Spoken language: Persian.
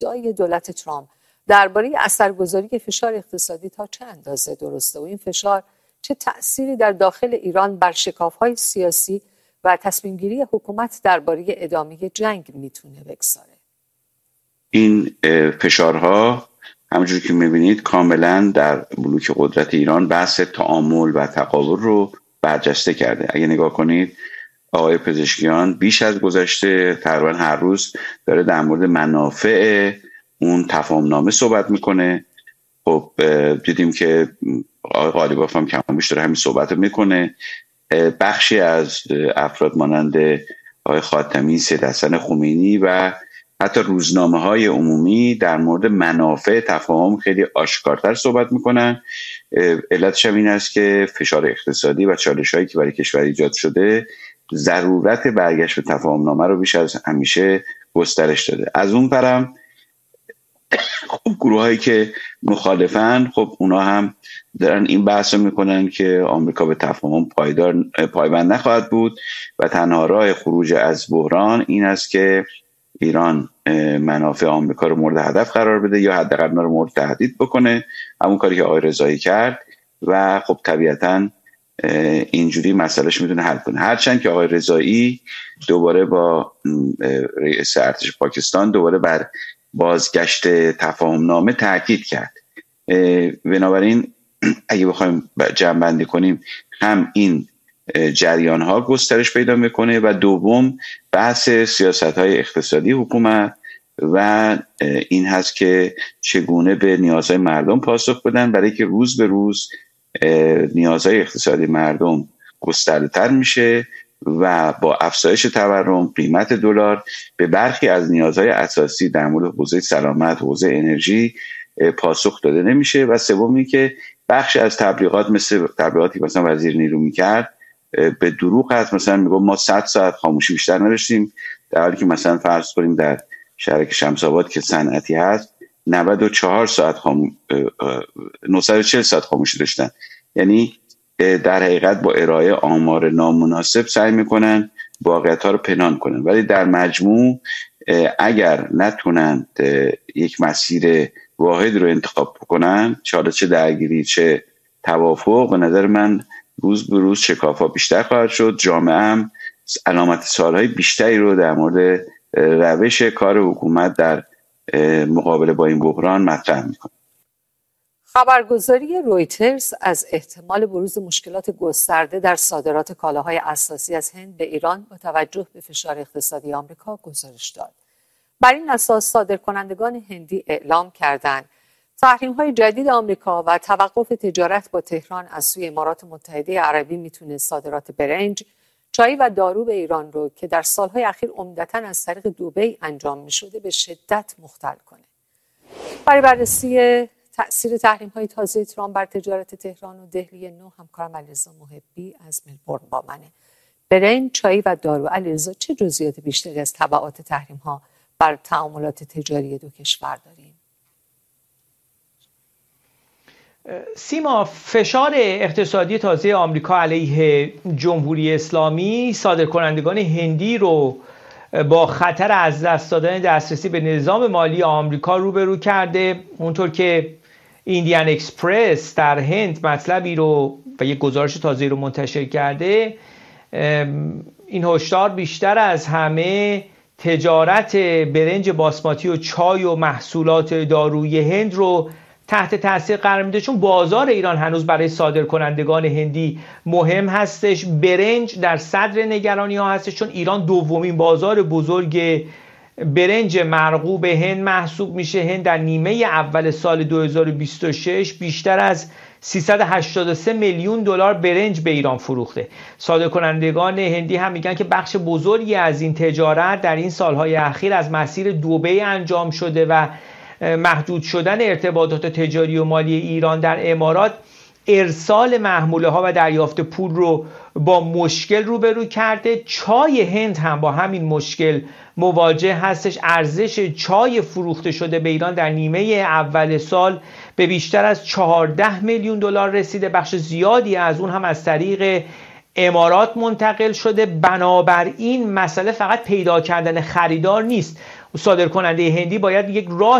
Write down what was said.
ادعای دولت ترامپ درباره اثرگذاری فشار اقتصادی تا چه اندازه درسته و این فشار چه تأثیری در داخل ایران بر شکاف‌های سیاسی و تصمیم‌گیری حکومت درباره ادامه جنگ میتونه بگذاره؟ این فشارها همونجوری که میبینید کاملا در بلوک قدرت ایران بحث تعامل و تقابل رو برجسته کرده. اگه نگاه کنید آقای پزشکیان بیش از گذشته تقریبا هر روز داره در مورد منافع اون تفاهمنامه صحبت میکنه. خب دیدیم که آقای قالیباف هم کم بیش داره همین صحبت رو میکنه. بخشی از افراد مانند آقای خاتمی، سید حسن خمینی و حتی روزنامه‌های عمومی در مورد منافع تفاهم خیلی آشکارتر صحبت میکنن. علتش هم این است که فشار اقتصادی و چالش‌هایی که برای کشور ایجاد شده ضرورت برگشت به تفاهمنامه رو بیش از همیشه گسترش داده. از اون طرف خب گروهایی که مخالفن خب اونا هم دارن این بحث رو میکنن که آمریکا به تفاهم پایبند نخواهد بود و تنها راه خروج از بحران این است که ایران منافع آمریکا رو مورد هدف قرار بده یا حداقل اونا رو مورد تهدید بکنه، همون کاری که آقای رضایی کرد و خب طبیعتاً اینجوری مسئلهش میتونه حل کنه. هرچند که آقای رضایی دوباره با رئیس ارتش پاکستان دوباره بر بازگشت تفاهمنامه تاکید کرد. بنابراین اگه بخوایم جمع‌بندی کنیم هم این جریان ها گسترش پیدا میکنه و دوم بحث سیاست های اقتصادی حکومت و این هست که چگونه به نیازهای مردم پاسخ بدن، برای که روز به روز نیازهای اقتصادی مردم گسترده تر میشه و با افزایش تورم قیمت دلار به برخی از نیازهای اساسی در مورد حوزه سلامت، حوزه انرژی پاسخ داده نمیشه. و سومی که بخش از تبلیغات مثل تبلیغاتی مثلا وزیر نیرو میکرد به دروغ هست، مثلا میگه ما 100 ساعت خاموشی بیشتر نداشتیم، در حالی که مثلا فرض کنیم در شهرک شمس‌آباد که صنعتی هست 94 ساعت 940 ساعت خاموشی داشتن. یعنی در حقیقت با ارائه آمار نامناسب سعی میکنن واقعیت‌ها رو پنهان کنن، ولی در مجموع اگر نتونن یک مسیر واحد رو انتخاب کنن، چه درگیری چه توافق، به نظر من روز به روز شکاف‌ها بیشتر خواهد شد. جامعه هم علامت سوال‌های بیشتری رو در مورد روش کار حکومت در مقابله با این بحران مطرح میکنه. خبرگزاری رویترز از احتمال بروز مشکلات گسترده در صادرات کالاهای اساسی از هند به ایران با توجه به فشار اقتصادی آمریکا گزارش داد. بر این اساس صادرکنندگان هندی اعلام کردند تحریم‌های جدید آمریکا و توقف تجارت با تهران از سوی امارات متحده عربی میتونه صادرات برنج، چای و دارو به ایران رو که در سالهای اخیر عمدتاً از طریق دبی انجام می‌شده به شدت مختل کنه. برای بررسی تأثیر تحریم‌های تازه ترامپ بر تجارت تهران و دهلی نو همکارم علیرضا محبی از ملبورن با منه. برنج، چای و دارو، علیرضا چه جزئیات بیشتری از تبعات تحریم‌ها بر تعاملات تجاری دو کشور داریم؟ سیما، فشار اقتصادی تازه آمریکا علیه جمهوری اسلامی صادرکنندگان هندی رو با خطر از دست دادن دسترسی به نظام مالی آمریکا روبرو کرده. اونطور که ایندیان اکسپرس در هند مطلبی رو و یک گزارش تازه رو منتشر کرده، این هشدار بیشتر از همه تجارت برنج باسماتی و چای و محصولات دارویی هند رو تحت تاثیر قرار میده، چون بازار ایران هنوز برای صادرکنندگان هندی مهم هستش. برنج در صدر نگرانی ها هستش، چون ایران دومین بازار بزرگ برنج مرغوب هند محسوب میشه. هند در نیمه اول سال 2026 بیشتر از 383 میلیون دلار برنج به ایران فروخته. صادرکنندگان هندی هم میگن که بخش بزرگی از این تجارت در این سالهای اخیر از مسیر دبی انجام شده و محدود شدن ارتباطات تجاری و مالی ایران در امارات ارسال محموله ها و دریافت پول رو با مشکل روبرو کرده. چای هند هم با همین مشکل مواجه هستش. ارزش چای فروخته شده به ایران در نیمه اول سال به بیشتر از 14 میلیون دلار رسیده. بخش زیادی از اون هم از طریق امارات منتقل شده. بنابراین مسئله فقط پیدا کردن خریدار نیست. صادرکننده هندی باید یک راه